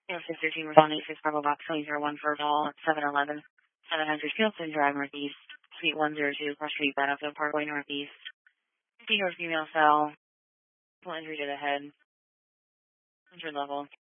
Air 613 responding 6 Bravo Box 2001 for a call at 711 700 Fieldson Drive Northeast, Suite 102, Cross Street, Battlefield Parkway Northeast. Female cell, injury to the head, injured level.